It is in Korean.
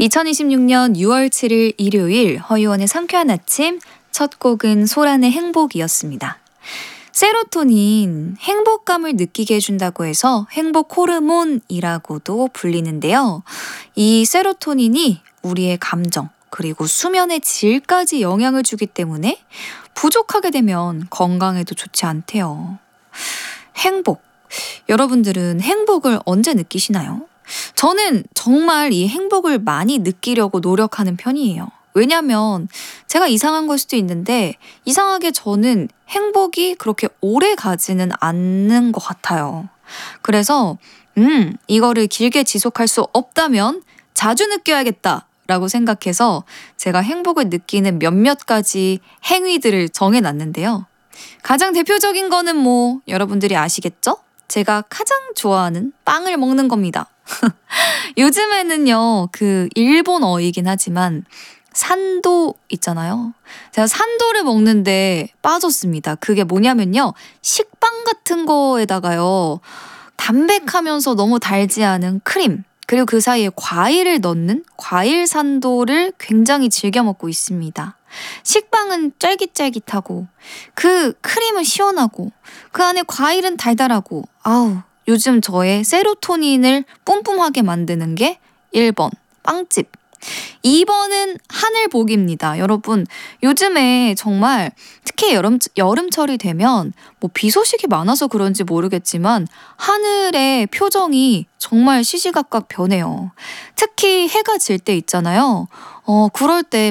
2026년 6월 7일 일요일 허유원의 상쾌한 아침 첫 곡은 소란의 행복이었습니다. 세로토닌, 행복감을 느끼게 해준다고 해서 행복 호르몬이라고도 불리는데요. 이 세로토닌이 우리의 감정 그리고 수면의 질까지 영향을 주기 때문에 부족하게 되면 건강에도 좋지 않대요. 행복, 여러분들은 행복을 언제 느끼시나요? 저는 정말 이 행복을 많이 느끼려고 노력하는 편이에요. 왜냐면 제가 이상한 걸 수도 있는데 이상하게 저는 행복이 그렇게 오래 가지는 않는 것 같아요. 그래서 이거를 길게 지속할 수 없다면 자주 느껴야겠다 라고 생각해서 제가 행복을 느끼는 몇몇 가지 행위들을 정해놨는데요. 가장 대표적인 거는 뭐 여러분들이 아시겠죠? 제가 가장 좋아하는 빵을 먹는 겁니다. 요즘에는요, 그 일본어이긴 하지만 산도 있잖아요. 제가 산도를 먹는데 빠졌습니다. 그게 뭐냐면요, 식빵 같은 거에다가요, 담백하면서 너무 달지 않은 크림, 그리고 그 사이에 과일을 넣는 과일 산도를 굉장히 즐겨 먹고 있습니다. 식빵은 쫄깃쫄깃하고 그 크림은 시원하고 그 안에 과일은 달달하고 요즘 저의 세로토닌을 뿜뿜하게 만드는 게 1번 빵집, 2번은 하늘보기입니다. 여러분, 요즘에 정말 특히 여름철이 되면 뭐 비 소식이 많아서 그런지 모르겠지만 하늘의 표정이 정말 시시각각 변해요. 특히 해가 질 때 있잖아요. 그럴 때